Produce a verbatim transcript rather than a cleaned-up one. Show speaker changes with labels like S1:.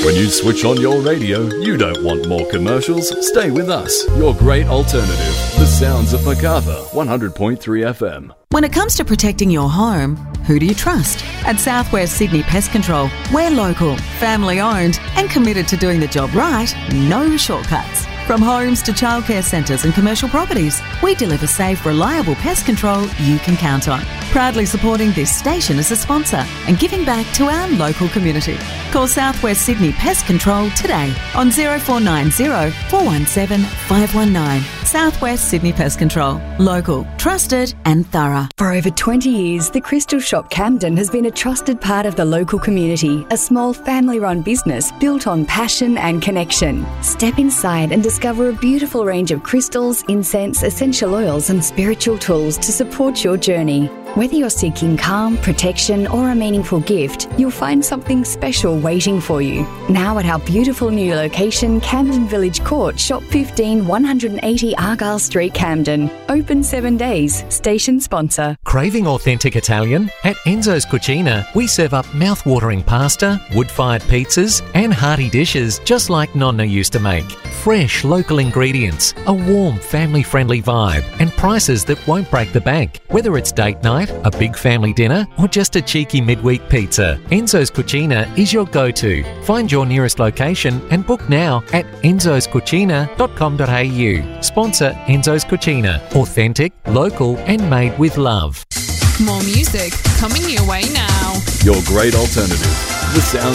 S1: When you switch on your radio, you don't want more commercials. Stay with us. Your great alternative. The sounds of Macarthur, one hundred point three F M.
S2: When it comes to protecting your home, who do you trust? At Southwest Sydney Pest Control, we're local, family owned and committed to doing the job right, no shortcuts. From homes to childcare centres and commercial properties, we deliver safe, reliable pest control you can count on. Proudly supporting this station as a sponsor and giving back to our local community. Call Southwest Sydney Pest Control today on zero four nine zero, four one seven, five one nine. Southwest Sydney Pest Control. Local, trusted and thorough.
S3: For over twenty years, the Crystal Shop Camden has been a trusted part of the local community, a small family-run business built on passion and connection. Step inside and discover a beautiful range of crystals, incense, essential oils and spiritual tools to support your journey. Whether you're seeking calm, protection or a meaningful gift, you'll find something special waiting for you. Now at our beautiful new location, Camden Village Court, Shop fifteen, one eighty Argyle Street, Camden. Open seven days. Station sponsor.
S4: Craving authentic Italian? At Enzo's Cucina, we serve up mouth-watering pasta, wood-fired pizzas and hearty dishes just like Nonna used to make. Fresh local ingredients, a warm family-friendly vibe and prices that won't break the bank. Whether it's date night, a big family dinner or just a cheeky midweek pizza, Enzo's Cucina is your go-to. Find your nearest location and book now at enzos cucina dot com dot a u. Sponsor Enzo's Cucina. Authentic, local and made with love.
S5: More music coming your way now.
S1: Your great alternative. The sounds